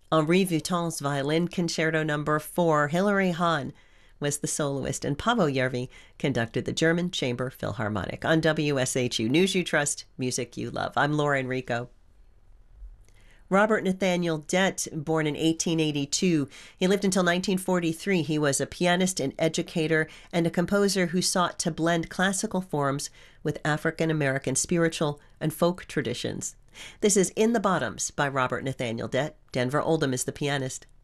Henri Vuitton's Violin Concerto No. 4. Hilary Hahn was the soloist, and Paavo Järvi conducted the German Chamber Philharmonic. On WSHU News You Trust, Music You Love. I'm Laura Enrico. Robert Nathaniel Dett, born in 1882. He lived until 1943. He was a pianist, an educator, and a composer who sought to blend classical forms with African-American spiritual and folk traditions. This is In the Bottoms by Robert Nathaniel Dett. Denver Oldham is the pianist.